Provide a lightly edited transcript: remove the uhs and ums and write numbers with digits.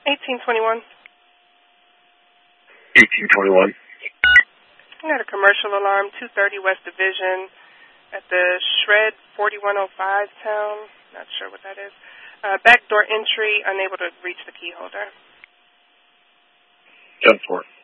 1821. 1821. I got a commercial alarm, 230 West Division at the Shred 4105 town. Not sure what that is. Backdoor entry, unable to reach the key holder. 10-4.